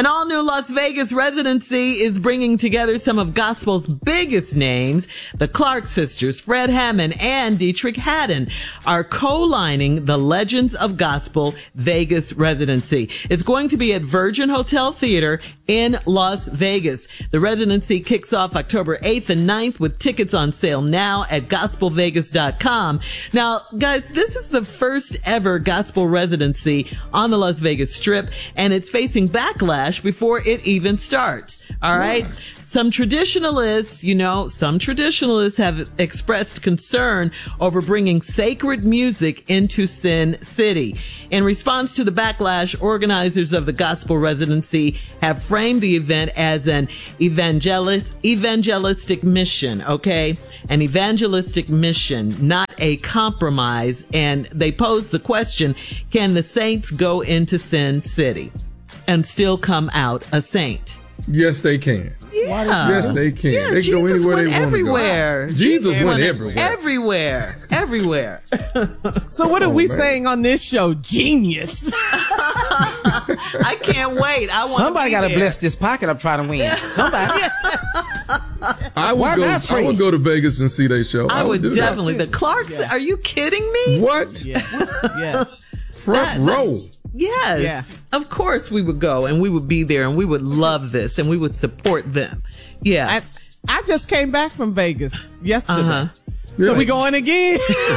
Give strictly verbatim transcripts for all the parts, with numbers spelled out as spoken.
An all-new Las Vegas residency is bringing together some of gospel's biggest names. The Clark sisters, Fred Hammond and Dietrich Haddon, are co-lining the Legends of Gospel Vegas residency. It's going to be at Virgin Hotel Theater in Las Vegas. The residency kicks off October eighth and ninth with tickets on sale now at gospel vegas dot com. Now, guys, this is the first ever gospel residency on the Las Vegas Strip, and it's facing backlash before it even starts. All right. What? Some traditionalists, you know, some traditionalists have expressed concern over bringing sacred music into Sin City. In response to the backlash, organizers of the gospel residency have framed the event as an evangelist, evangelistic mission, okay? An evangelistic mission, not a compromise. And they pose the question, can the saints go into Sin City and still come out a saint? Yes, they can. Yeah. Yes, they can. Yeah, they can go Jesus anywhere went they want everywhere. to go. Jesus, Jesus went went everywhere. Everywhere. Everywhere. So what are Oh, we man. saying on this show? Genius. I can't wait. I want Somebody got to there. bless this pocket I'm trying to win. Somebody. I would Why go. not free? I would go to Vegas and see their show. I would do that. definitely. The Clarks, Yeah. are you kidding me? What? Yes. Yes. Front That- row. Yes. Yeah. Of course we would go and we would be there and we would love this and we would support them. Yeah. I, I just came back from Vegas yesterday. Uh-huh. So Yeah. we going again?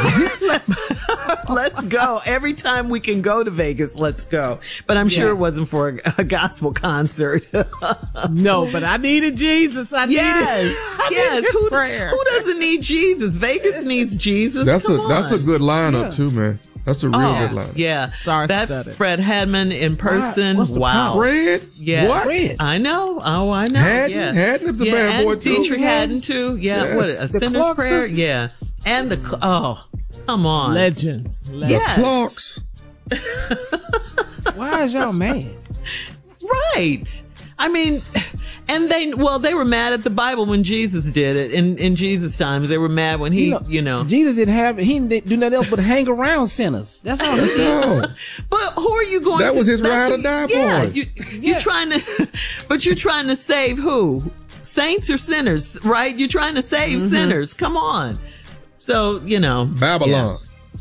Let's go. Every time we can go to Vegas, let's go. But I'm sure Yes. it wasn't for a, a gospel concert. No, but I needed Jesus. I Yes. needed, I yes. needed Who, prayer. who doesn't need Jesus? Vegas needs Jesus. That's Come a that's a on. good lineup too, man. That's a real Oh, good lineup. yeah. Star-studded. That Fred Hammond in person. What's the Wow. Fred? Yeah. What? Fred. I know. Oh, I know. Haddon? Yeah. Haddon is a yeah, bad and boy, too. Dietrich Haddon too. Yeah. Yes. What? A The sinner's Clark prayer. sisters? Yeah. And the Cl- oh, come on. Legends. Legends. Yes. Clarks. Why is y'all mad? Right. I mean, and they well, they were mad at the Bible when Jesus did it. In in Jesus' times, they were mad when he, you know. Jesus didn't have, he didn't do nothing else but hang around sinners. That's all he did. No. But who are you going That to? was his that's- ride or die Yeah, boy. you, you're trying to, but you're trying to save who? Saints or sinners, right? You're trying to save Mm-hmm. sinners. Come on. So, you know. Babylon.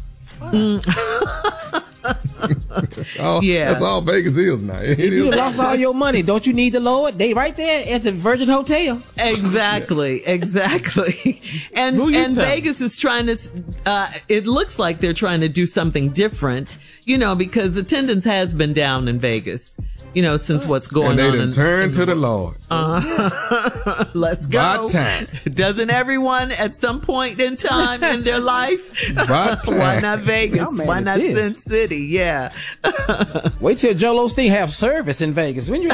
that's, all, Yeah. that's all Vegas is now. It If you is. lost all your money, don't you need the Lord? They right there at the Virgin Hotel. Exactly, exactly. And Who you and tell? Vegas is trying to, uh, it looks like they're trying to do something different, you know, because attendance has been down in Vegas, you know, since what's going And they on. done in- turned to the Lord. Let's go. By time. Doesn't everyone at some point in time in their life? By time. Why not Vegas? Y'all mad Why at not this. Sin City? Yeah. Wait till Joel Osteen have service in Vegas. When you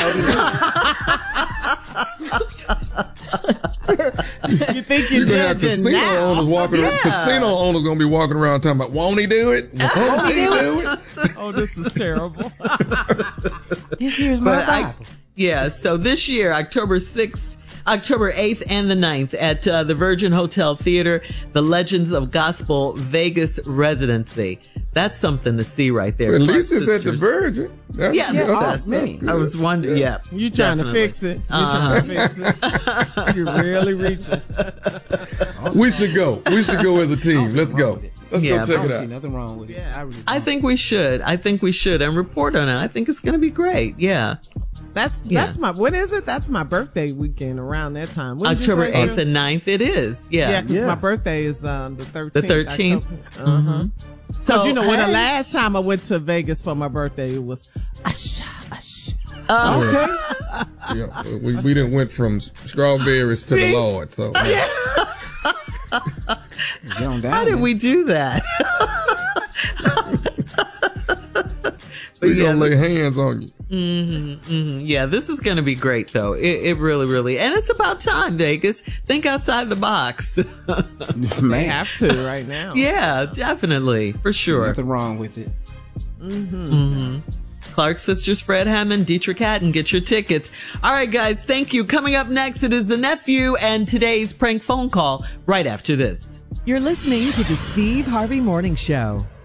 You think you're You're gonna have judging casino now? owners walking around. Yeah. Casino owners gonna be walking around talking about, won't he do it? Won't he do it? Oh, this is terrible. This here's my But I, Bible. yeah, so this year, October sixth, October eighth and the ninth at uh, the Virgin Hotel Theater, the Legends of Gospel Vegas residency. That's something to see right there. At Clark least it's at the sisters. Virgin. That's, Yeah, that's, oh, that's, man. good. I was wondering. Yeah, You trying definitely. to fix it. You Uh-huh. trying to fix it. You're really reaching. We should go. We should go as a team. Let's go. Let's Yeah, go I check don't it see out. nothing wrong with it. Yeah. I really I don't. think we should. I think we should and report on it. I think it's going to be great. Yeah. That's Yeah. that's my what is it? That's my birthday weekend around that time. What did you October say, eighth Jill? and ninth it is. Yeah, Yeah. because Yeah. my birthday is um, the thirteenth. The thirteenth. Uh huh. So, you know, when the hey. last time I went to Vegas for my birthday, it was Usha, Usha. Oh, Okay. Yeah, we we didn't went from strawberries to the See? Lord. So Get on down how did there. we do that? But we yeah, gonna lay hands on you. yeah, this is going to be great, though. It, it really, really, and it's about time, Vegas. Think outside the box. They Man, have to right now. Yeah, definitely, for sure. nothing wrong with it. Clark sisters, Fred Hammond, Dietrich Haddon, get your tickets. All right, guys, thank you. Coming up next, it is the nephew and today's prank phone call right after this. You're listening to the Steve Harvey Morning Show.